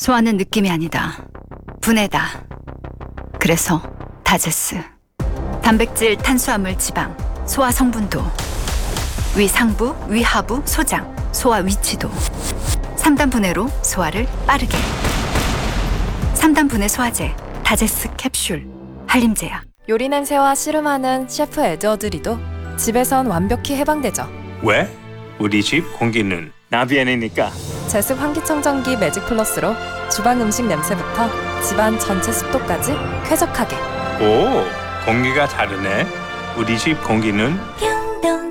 소화는 느낌이 아니다. 분해다. 그래서 다제스. 단백질, 탄수화물, 지방, 소화 성분도, 위 상부, 위 하부, 소장, 소화 위치도. 3단 분해로 소화를 빠르게. 3단 분해 소화제, 다제스 캡슐, 한림제약. 요리 냄새와 씨름하는 셰프 에드워드리도 집에선 완벽히 해방되죠. 왜? 우리 집 공기는 나비엔이니까. 제습 환기청정기 매직 플러스로 주방 음식 냄새부터 집안 전체 습도까지 쾌적하게. 오, 공기가 다르네. 우리 집 공기는